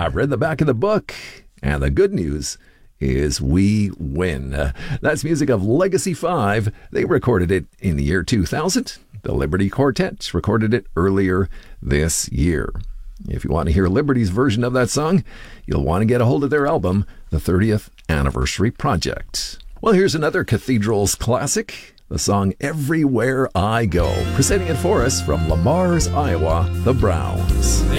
I've read the back of the book, and the good news is we win. That's music of Legacy 5. They recorded it in the year 2000. The Liberty Quartet recorded it earlier this year. If you want to hear Liberty's version of that song, you'll want to get a hold of their album, The 30th Anniversary Project. Well, here's another Cathedrals classic, the song Everywhere I Go. Presenting it for us from Le Mars, Iowa, the Browns.